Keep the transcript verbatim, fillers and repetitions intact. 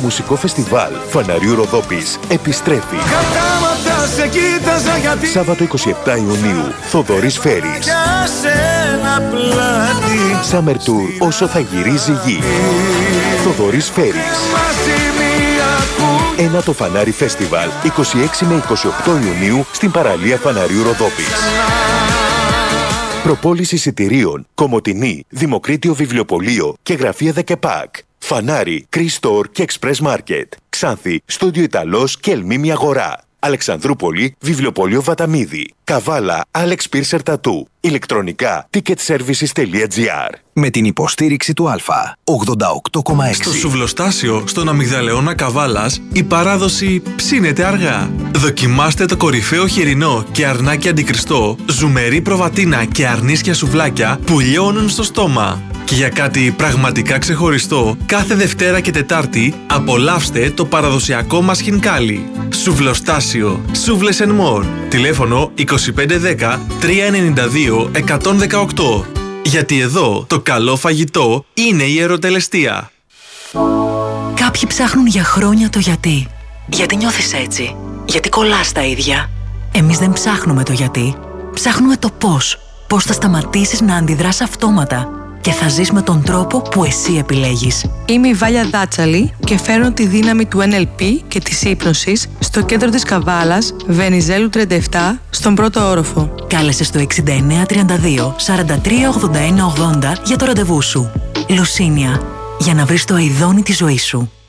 μουσικό φεστιβάλ Φαναρίου Ροδόπης επιστρέφει. Σάββατο είκοσι επτά Ιουνίου, Θοδωρής Φέρης. Summer Tour όσο θα γυρίζει γη. Θοδωρής Φέρης. Ένα το Φανάρι Φεστιβάλ είκοσι έξι με είκοσι οκτώ Ιουνίου στην παραλία Φαναρίου Ροδόπης. Προπόληση εισιτηρίων, Κομοτηνή, Δημοκρίτιο Βιβλιοπωλείο και Γραφεία Δεκεπάκ. Φανάρι, Κρίστορ και Express Market. Ξάνθη, Στούντιο Ιταλός και Ελμίμη Αγορά. Αλεξανδρούπολη, Βιβλιοπωλείο Βαταμίδη. Καβάλα, Άλεξ Πίρσερ Τατού. Ηλεκτρονικά, ticketservices τελεία gr. Με την υποστήριξη του Α, ογδόντα οκτώ κόμμα έξι. Στο σουβλοστάσιο στον Αμυγδαλεώνα Καβάλας, η παράδοση ψήνεται αργά. Δοκιμάστε το κορυφαίο χοιρινό και αρνάκι αντικριστό, ζουμερή προβατίνα και αρνίσια σουβλάκια που λιώνουν στο στόμα. Και για κάτι πραγματικά ξεχωριστό, κάθε Δευτέρα και Τετάρτη απολαύστε το παραδοσιακό μας χινκάλι. Σουβλοστάσιο, Σούβλες and More. Τηλέφωνο είκοσι πέντε δέκα τριακόσια ενενήντα δύο εκατόν δεκαοκτώ. Γιατί εδώ το καλό φαγητό είναι η ερωτελεστία. Κάποιοι ψάχνουν για χρόνια το γιατί. Γιατί νιώθεις έτσι. Γιατί κολλάς τα ίδια. Εμείς δεν ψάχνουμε το γιατί. Ψάχνουμε το πώς. Πώς θα σταματήσεις να αντιδράς αυτόματα και θα ζεις με τον τρόπο που εσύ επιλέγεις. Είμαι η Βάλια Δάτσαλη και φέρνω τη δύναμη του Εν Ελ Πι και της ύπνωσης στο κέντρο της Καβάλας, Βενιζέλου τριάντα επτά, στον πρώτο όροφο. Κάλεσε στο εξήντα εννέα τριάντα δύο σαράντα τρία ογδόντα ένα ογδόντα για το ραντεβού σου. Λουσίνια, για να βρεις το αηδόνι της ζωής σου.